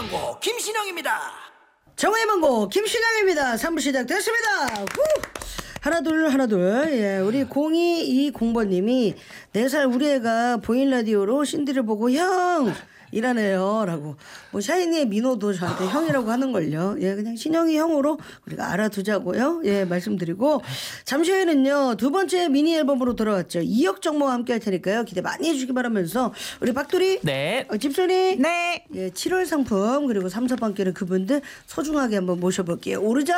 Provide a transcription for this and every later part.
망고 김신영입니다. 정의 망고 김신영입니다. 3부 시작됐습니다. 하나 둘. 예, 우리 0220번님이 4살 우리 애가 보인 라디오로 신디를 보고 형 이라네요 라고. 뭐 샤이니의 민호도 저한테 형이라고 하는걸요. 예, 그냥 신영이 형으로 우리가 알아두자고요. 예, 말씀드리고 잠시 후에는요 2번째 미니 앨범으로 돌아왔죠. 2억 정모와 함께 할 테니까요 기대 많이 해주시기 바라면서 우리 박돌이 네. 집순이 네. 예, 7월 상품 그리고 3, 4번께는 그분들 소중하게 한번 모셔볼게요. 오르자.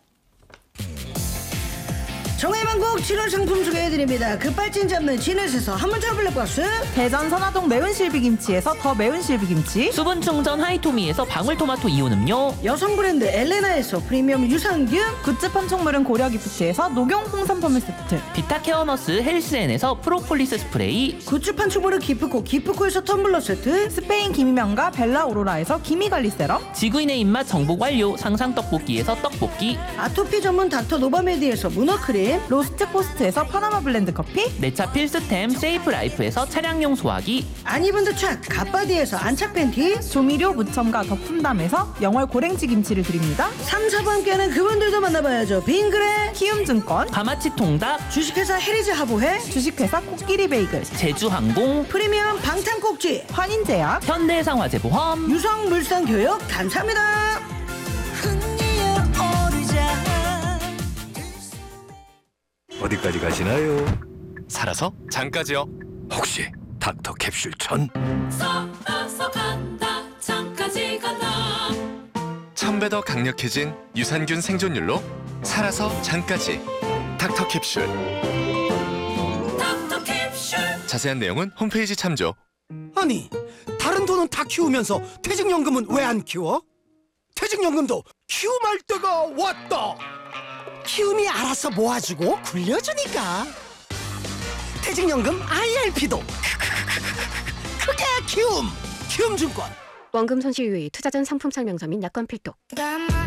정해만곡 7월 상품 소개해드립니다. 급발진 잡는 진에스에서 한문철 블랙박스, 대전 선화동 매운 실비김치에서 더 매운 실비김치, 수분 충전 하이토미에서 방울토마토 이온 음료, 여성 브랜드 엘레나에서 프리미엄 유산균, 굿즈 판촉물은 고려기프트에서 녹용 홍삼 선물 세트, 비타 케어너스 헬스엔에서 프로폴리스 스프레이, 굿즈 판촉물은 기프코에서 텀블러 세트, 스페인 기미명가 벨라 오로라에서 기미관리 세럼, 지구인의 입맛 정복 완료 상상떡볶이에서 떡볶이, 아토피 전문 닥터 노바메디에서 문어크림, 로스트 포스트에서 파나마 블렌드 커피, 내 차 필수템 세이프 라이프에서 차량용 소화기, 안 입은 듯착 갓바디에서 안착 팬티, 조미료 무첨가 덕분담에서 영월 고랭지 김치를 드립니다. 3, 4번께는 그분들도 만나봐야죠. 빙그레, 키움증권, 가마치 통닭, 주식회사 헤리즈 하보회, 주식회사 코끼리 베이글, 제주항공, 프리미엄 방탄꼭지, 환인제약, 현대해상화재보험, 유성물산교육 감사합니다. 어디까지 가시나요? 살아서 잠까지요. 혹시 닥터 캡슐 천? 살아서 간다 잠까지 간다 1000배 더 강력해진 유산균 생존율로 살아서 잠까지 닥터 캡슐. 닥터 캡슐 자세한 내용은 홈페이지 참조. 아니, 다른 돈은 다 키우면서 퇴직연금은 왜 안 키워? 퇴직연금도 키움할 때가 왔다. 키움이 알아서 모아주고 굴려주니까. 퇴직연금 IRP도 크게 키움. 키움증권. 원금 손실 유의 투자전 상품 설명서 및 약관 필독.